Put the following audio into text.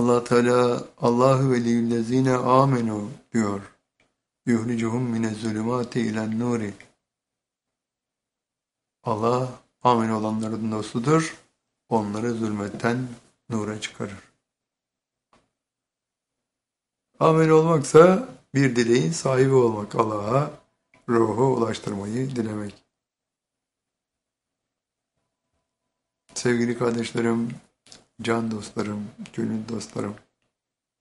Allah Teala Allahu veliyyüllezine amenu diyor. Yuhricuhum minezzulümati ilen nuri. Allah amin olanların dostudur. Onları zulmetten nura çıkarır. Amin olmaksa bir dileğin sahibi olmak. Allah'a ruhu ulaştırmayı dilemek. Sevgili kardeşlerim, can dostlarım, gönül dostlarım.